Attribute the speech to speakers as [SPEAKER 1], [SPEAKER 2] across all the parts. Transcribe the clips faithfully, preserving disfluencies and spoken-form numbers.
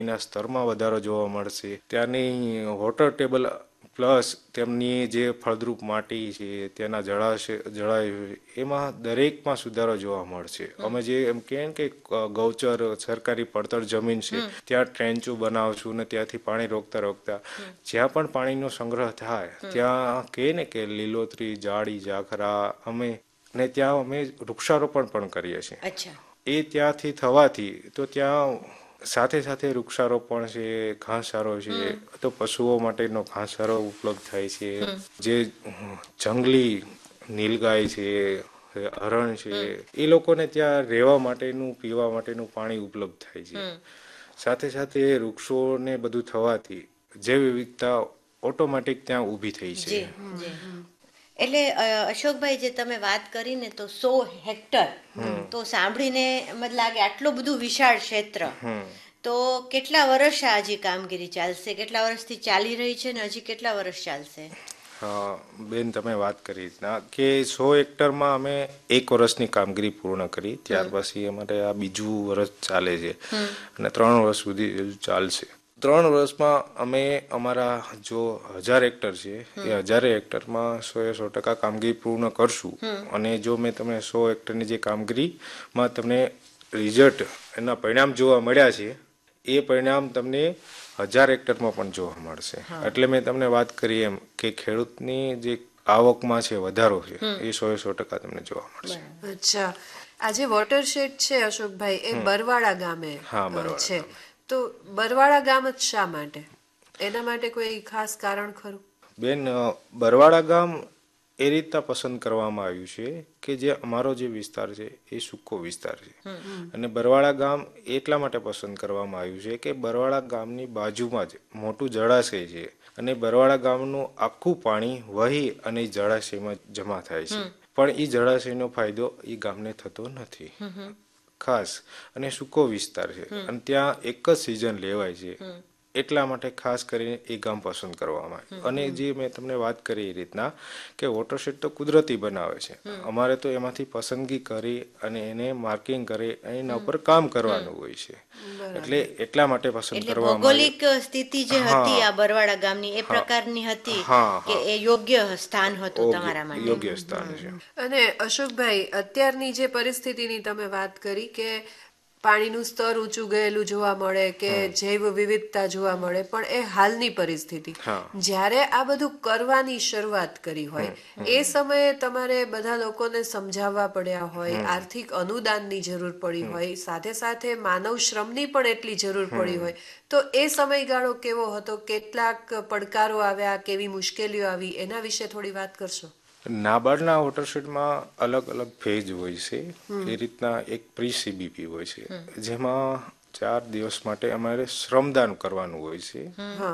[SPEAKER 1] એના સ્તરમાં વધારો જોવા મળશે. ત્યાંની વોટર ટેબલ પ્લસ તેમની જે ફળદ્રુપ માટી છે, ત્યાંના જળાશય જળાશય એમાં દરેકમાં સુધારો જોવા મળશે. અમે જે એમ કહે કે ગૌચર સરકારી પડતર જમીન છે ત્યાં ટ્રેન્ચો બનાવશું ને ત્યાંથી પાણી રોકતા રોકતા જ્યાં પણ પાણીનો સંગ્રહ થાય ત્યાં કહે ને કે લીલોતરી જાડી ઝાખરા અમે ને ત્યાં અમે વૃક્ષારોપણ પણ કરીએ છીએ. એ ત્યાંથી થવાથી તો ત્યાં સાથે સાથે વૃક્ષારોપણ છે, ઘાસચારો છે, તો પશુઓ માટેનો ઘાસચારો ઉપલબ્ધ થાય છે. જે જંગલી નીલગાય છે, હરણ છે, એ લોકોને ત્યાં રહેવા માટેનું પીવા માટેનું પાણી ઉપલબ્ધ થાય છે. સાથે સાથે વૃક્ષોને બધું થવાથી જૈવ વિવિધતા ઓટોમેટિક ત્યાં ઊભી થઈ છે.
[SPEAKER 2] એટલે અશોકભાઈ જે તમે વાત કરીને તો સો હેક્ટર તો સાંભળીને મત લાગે આટલું બધું વિશાળ ક્ષેત્ર, તો કેટલા વર્ષ આ હજી કામગીરી ચાલશે? કેટલા વર્ષથી ચાલી રહી છે ને હજી કેટલા વર્ષ ચાલશે?
[SPEAKER 1] હા બેન, તમે વાત કરી કે સો હેક્ટરમાં અમે એક વર્ષની કામગીરી પૂર્ણ કરી, ત્યાર પછી અમારે આ બીજું વર્ષ ચાલે છે અને ત્રણ વર્ષ સુધી ચાલશે. ત્રણ વર્ષમાં અમે અમારા જો હજાર હેક્ટર છે એ હજારે હેક્ટરમાં સો એ સો ટકા કામગીરી પૂર્ણ કરશું. અને જો મેં તમને સો હેક્ટરની જે કામગીરીમાં તમને રિઝલ્ટ એના પરિણામ જોવા મળ્યા છે એ પરિણામ તમને હજાર હેક્ટરમાં પણ જોવા મળશે. એટલે મેં તમને વાત કરી એમ કે ખેડૂતની જે આવકમાં છે વધારો છે એ સો એ સો ટકા તમને જોવા મળશે.
[SPEAKER 3] અચ્છા, આ જે વોટરશેડ છે અશોકભાઈ એ બરવાડા ગામે છે, તો બરવાડા ગામ જ શા માટે? એના માટે કોઈ ખાસ કારણ ખરું?
[SPEAKER 1] બેન, બરવાડા ગામ એ રીતના પસંદ કરવામાં આવ્યું છે કે જે અમારો જે વિસ્તાર છે એ સૂકો વિસ્તાર છે. અને બરવાડા ગામ એટલા માટે પસંદ કરવામાં આવ્યું છે કે બરવાડા ગામની બાજુમાં જ મોટું જળાશય છે અને બરવાડા ગામનું આખું પાણી વહી અને જળાશયમાં જમા થાય છે. પણ એ જળાશયનો ફાયદો એ ગામને થતો નથી ખાસ. અને સૂકો વિસ્તાર છે અને ત્યાં એક જ સિઝન લેવાય છે, એટલા માટે ખાસ કરીને એ ગામ પસંદ કરવામાં આવે. અને જે મેં તમને વાત કરી એ રીતના કે વોટરશેડ તો કુદરતી બનાવે છે, અમારે તો એમાંથી પસંદગી કરી અને એને માર્કિંગ કરી એના ઉપર કામ કરવાનું હોય છે. એટલે એટલા માટે પસંદ કરવામાં
[SPEAKER 2] ભૌગોલિક સ્થિતિ જે હતી આ બરવાડા ગામની એ પ્રકારની હતી કે એ યોગ્ય સ્થાન હતું તમારા માટે.
[SPEAKER 1] યોગ્ય સ્થાન છે.
[SPEAKER 3] અને અશોકભાઈ, અત્યારની જે પરિસ્થિતિની તમે વાત કરી કે પાણીનું સ્તર ઊંચું ગયેલું જોવા મળે કે જૈવ વિવિધતા જોવા મળે, પણ એ હાલની પરિસ્થિતિ. જ્યારે આ બધું કરવાની શરૂઆત કરી હોય એ સમયે તમારે બધા લોકોને સમજાવવા પડ્યા હોય, આર્થિક અનુદાનની જરૂર પડી હોય, સાથે સાથે માનવ શ્રમની પણ એટલી જરૂર પડી હોય, તો એ સમયગાળો કેવો હતો? કેટલાક પડકારો આવ્યા, કેવી મુશ્કેલીઓ આવી, એના વિશે થોડી વાત કરશો?
[SPEAKER 1] નાબાર્ડના વોટરશેડમાં અલગ અલગ ફેઝ હોય છે. એ રીતના એક પ્રી સીબીપી હોય છે જેમાં ચાર દિવસ માટે અમારે શ્રમદાન કરવાનું હોય છે.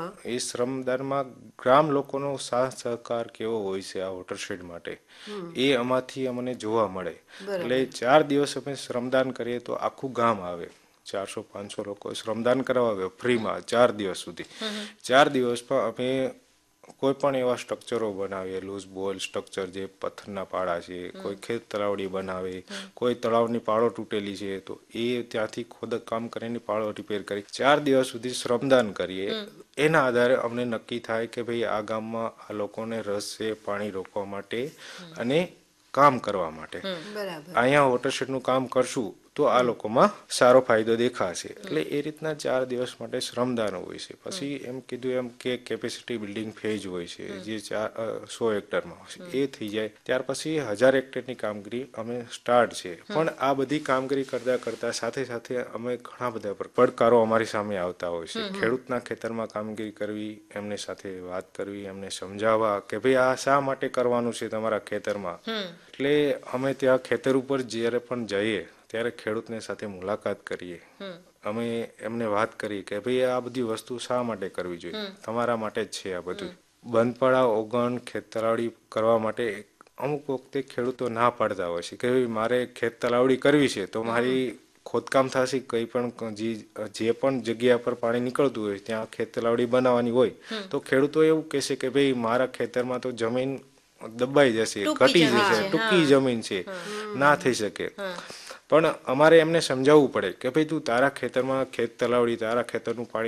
[SPEAKER 1] એ શ્રમદાનમાં ગ્રામ લોકોનો સાથ સહકાર કેવો હોય છે આ વોટરશેડ માટે એ આમાંથી અમને જોવા મળે. એટલે ચાર દિવસ અમે શ્રમદાન કરીએ તો આખું ગામ આવે, ચારસો પાંચસો લોકો શ્રમદાન કરવા આવે ફ્રીમાં ચાર દિવસ સુધી. ચાર દિવસમાં અમે કોઈ પણ એવા સ્ટ્રક્ચરો બનાવીએ, લૂઝ બોલ સ્ટ્રક્ચર જે પથ્થરના પાડા છે, કોઈ ખેત તળાવડી બનાવે, કોઈ તળાવની પાળો તૂટેલી છે તો એ ત્યાંથી ખોદક કામ કરીને પાળો રિપેર કરી ચાર દિવસ સુધી શ્રમદાન કરીએ. એના આધારે અમને નક્કી થાય કે ભાઈ આ ગામમાં આ લોકોને રસ છે પાણી રોકવા માટે અને કામ કરવા માટે. અહીંયા વોટરશેડનું કામ કરશું તો આ લોકોમાં સારો ફાયદો દેખાશે. એટલે એ રીતના ચાર દિવસ માટે શ્રમદાન હોય છે. પછી એમ કીધું એમ કે કેપેસિટી બિલ્ડિંગ ફેઝ હોય છે જે ચાર સો હેક્ટરમાં હોય છે. એ થઈ જાય ત્યાર પછી હજાર હેક્ટરની કામગીરી અમે સ્ટાર્ટ છે. પણ આ બધી કામગીરી કરતાં કરતાં સાથે સાથે અમે ઘણા બધા પડકારો અમારી સામે આવતા હોય છે. ખેડૂતના ખેતરમાં કામગીરી કરવી, એમની સાથે વાત કરવી, એમને સમજાવવા કે ભાઈ આ શા માટે કરવાનું છે તમારા ખેતરમાં. એટલે અમે ત્યાં ખેતર ઉપર જ્યારે પણ જઈએ ત્યારે ખેડૂતની સાથે મુલાકાત કરીએ. અમે એમને વાત કરી કે ભાઈ આ બધી વસ્તુ શા માટે કરવી જોઈએ, તમારા માટે જ છે આ બધું. બંધપડા ઓગણ ખેત તલાવડી કરવા માટે અમુક વખતે ખેડૂતો ના પાડતા હોય છે કે ભાઈ મારે ખેત તલાવડી કરવી છે તો મારી ખોદકામ થશે, કંઈ પણ જે પણ જગ્યા પર પાણી નીકળતું હોય ત્યાં ખેત તલાવડી બનાવવાની હોય તો ખેડૂતો એવું કહેશે કે ભાઈ મારા ખેતરમાં તો જમીન દબાઈ જશે, ઘટી જશે, ટૂંકી જમીન છે, ના થઈ શકે. પણ અમારે એમને સમજાવવું પડે કે ભાઈ તું તારા ખેતરમાં ખેત તલાવડી તારા ખેતરનું પાણી